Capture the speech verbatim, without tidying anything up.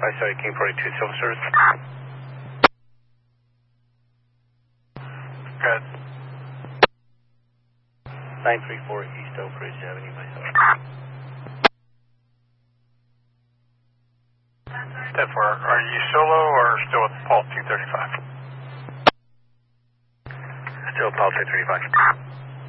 thirty-five, sorry, King forty-two, Silver Service. Good. nine three four East Oak Ridge Avenue, myself. Step four, are you solo or still with Paul two thirty-five? Still Paul two thirty-five.